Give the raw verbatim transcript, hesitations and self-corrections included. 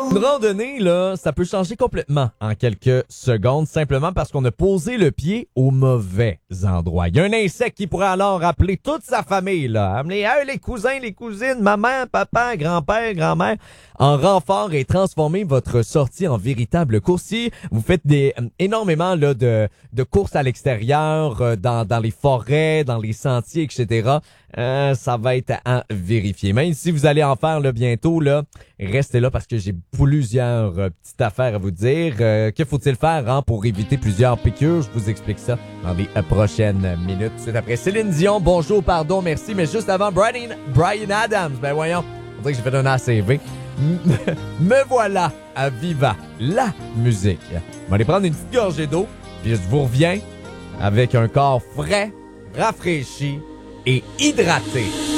Une randonnée, là, ça peut changer complètement en quelques secondes, simplement parce qu'on a posé le pied au mauvais endroit. Il y a un insecte qui pourrait alors appeler toute sa famille, là, amener hey, les cousins, les cousines, maman, papa, grand-père, grand-mère, en renfort et transformer votre sortie en véritable course. Si vous faites des euh, énormément là, de, de courses à l'extérieur, euh, dans, dans les forêts, dans les sentiers, et cetera, euh, ça va être à vérifier. Même si vous allez en faire là, bientôt, là, restez là parce que j'ai plusieurs euh, petites affaires à vous dire. Euh, que faut-il faire hein, pour éviter plusieurs piqûres? Je vous explique ça dans les euh, prochaines minutes. C'est après Céline Dion. Bonjour, pardon, merci. Mais juste avant, Brian, Brian Adams. Ben voyons, on dirait que j'ai fait un A C V. Me voilà à Viva, la musique. On va aller prendre une petite gorgée d'eau, puis je vous reviens avec un corps frais, rafraîchi et hydraté.